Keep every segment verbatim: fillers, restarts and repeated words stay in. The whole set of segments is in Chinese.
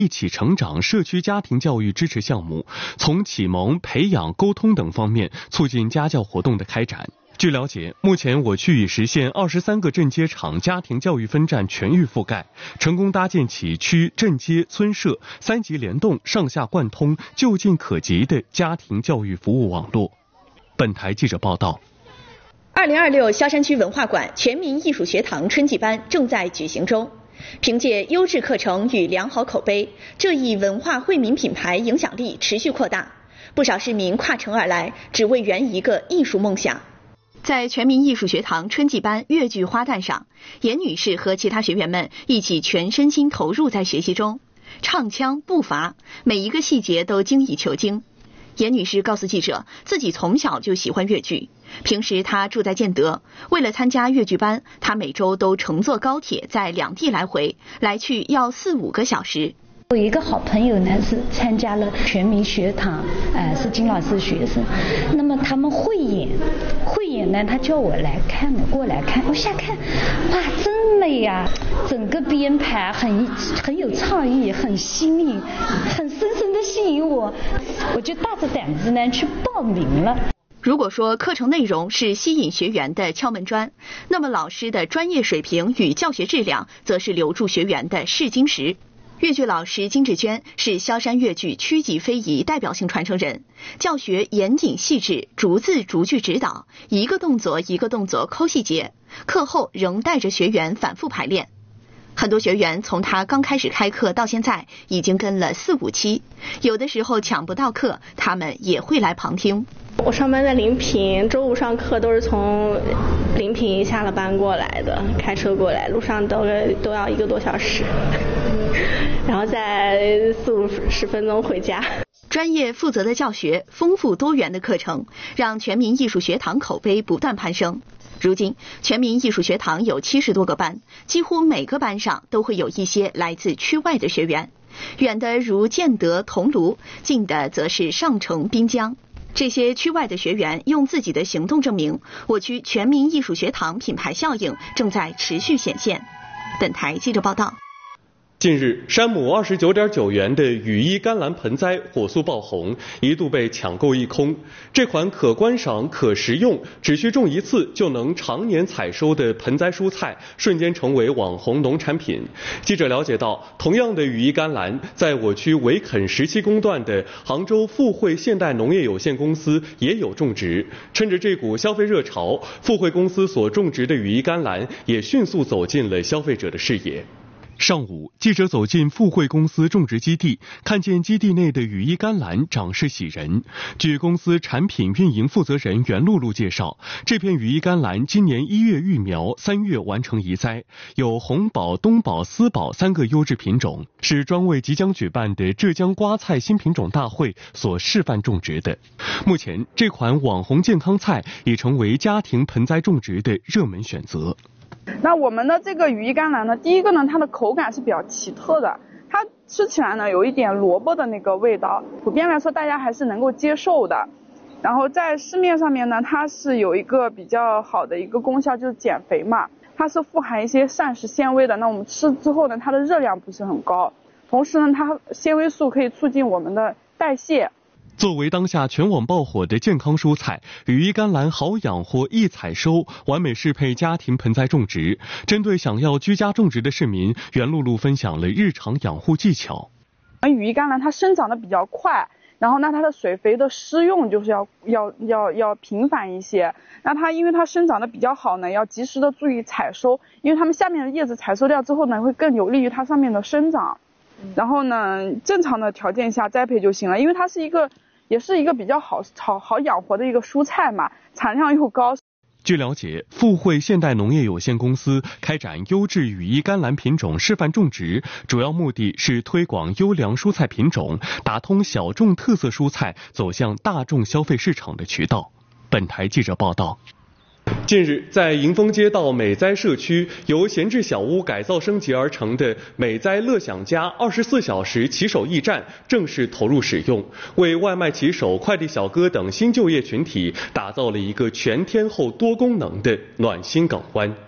一起成长社区家庭教育支持项目，从启蒙、培养、沟通等方面促进家教活动的开展。据了解，目前我区已实现二十三个镇街场家庭教育分站全域覆盖，成功搭建起区、镇街、村社三级联动、上下贯通、就近可及的家庭教育服务网络。本台记者报道。 二零二六萧山区文化馆全民艺术学堂春季班正在举行中。凭借优质课程与良好口碑，这一文化惠民品牌影响力持续扩大，不少市民跨城而来，只为圆一个艺术梦想。在全民艺术学堂春季班越剧花旦上，严女士和其他学员们一起全身心投入在学习中，唱腔步伐每一个细节都精益求精。严女士告诉记者，自己从小就喜欢越剧，平时她住在建德，为了参加越剧班，她每周都乘坐高铁在两地来回，来去要四五个小时。 有一个好朋友呢是参加了全民学堂，呃，是金老师学生。那么他们汇演，汇演呢，他叫我来看的，过来看。我下看，哇，真美呀！整个编排很很有创意，很新颖，很深深的吸引我，我就大着胆子呢去报名了。 如果说课程内容是吸引学员的敲门砖，那么老师的专业水平与教学质量则是留住学员的试金石。越剧老师金志娟是萧山越剧区级非遗代表性传承人，教学严谨细致，逐字逐句指导，一个动作一个动作抠细节，课后仍带着学员反复排练。很多学员从他刚开始开课到现在已经跟了四五期，有的时候抢不到课，他们也会来旁听。 我上班在临平，周五上课都是从临平下了班过来的，开车过来，路上都都要一个多小时，然后再四五十分钟回家。 专业负责的教学，丰富多元的课程，让全民艺术学堂口碑不断攀升。如今，全民艺术学堂有七十多个班，几乎每个班上都会有一些来自区外的学员，远的如建德、桐庐，近的则是上城、滨江。这些区外的学员用自己的行动证明，我区全民艺术学堂品牌效应正在持续显现。本台记者报道。 近日，山姆二十九点九元的羽衣甘蓝盆栽火速爆红，一度被抢购一空。这款可观赏、可食用、只需种一次就能常年采收的盆栽蔬菜，瞬间成为网红农产品。记者了解到，同样的羽衣甘蓝，在我区围垦十七公段的杭州富汇现代农业有限公司也有种植。趁着这股消费热潮，富汇公司所种植的羽衣甘蓝也迅速走进了消费者的视野。上午，记者走进富汇公司种植基地，看见基地内的羽衣甘蓝长势喜人。据公司产品运营负责人袁露露介绍，这片羽衣甘蓝今年一月育苗，三月完成移栽，有红宝、东宝、丝宝三个优质品种，是专为即将举办的浙江瓜菜新品种大会所示范种植的。目前，这款网红健康菜已成为家庭盆栽种植的热门选择。 那我们的这个羽衣甘蓝呢，第一个呢，它的口感是比较奇特的，它吃起来呢有一点萝卜的那个味道，普遍来说大家还是能够接受的。然后在市面上面呢，它是有一个比较好的一个功效，就是减肥嘛，它是富含一些膳食纤维的。那我们吃之后呢，它的热量不是很高，同时呢，它纤维素可以促进我们的代谢。 作为当下全网爆火的健康蔬菜，羽衣甘蓝好养活、易采收，完美适配家庭盆栽种植。针对想要居家种植的市民，袁露露分享了日常养护技巧。 羽衣甘蓝它生长的比较快，然后呢，它的水肥的施用就是要要要要频繁一些。那它因为它生长的比较好呢，要及时的注意采收，因为它们下面的叶子采收掉之后呢，会更有利于它上面的生长。然后呢，正常的条件下栽培就行了，因为它是一个。也是一个比较好好好养活的一个蔬菜嘛，产量又高。 据了解，富汇现代农业有限公司开展优质羽衣甘蓝品种示范种植，主要目的是推广优良蔬菜品种，打通小众特色蔬菜走向大众消费市场的渠道。本台记者报道。近日，在迎丰街道美栽社区，由闲置小屋改造升级而成的美栽乐享家二十四小时骑手驿站正式投入使用，为外卖骑手、快递小哥等新就业群体打造了一个全天候多功能的暖心港湾。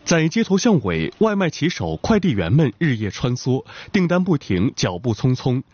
在街头巷尾，外卖骑手、快递员们日夜穿梭，订单不停，脚步匆匆。